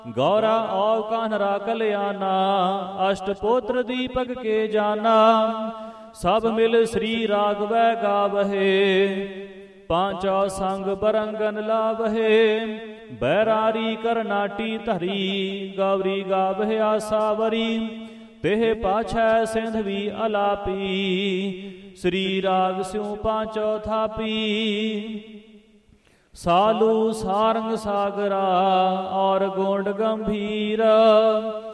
गौरा और कान्हरा कल्याणा, अष्टपुत्र दीपक के जाना। सब मिल श्री राघवै गावहे, पांचौ संग बरंगन लावहे। बैरारी करनाटी धरी, गौरी गावहे आसावरी। तेह पाछै सिंधवी अलापी, श्री राग स्यों पांचौ थापी। सालू सारंग सागरा, और गोंड गंभीर।